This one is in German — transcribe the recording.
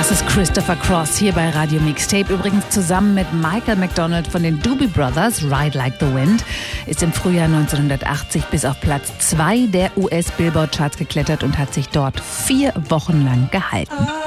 Das ist Christopher Cross hier bei Radio Mixtape. Übrigens zusammen mit Michael McDonald von den Doobie Brothers. Ride Like the Wind ist im Frühjahr 1980 bis auf Platz 2 der US-Billboard-Charts geklettert und hat sich dort 4 Wochen lang gehalten.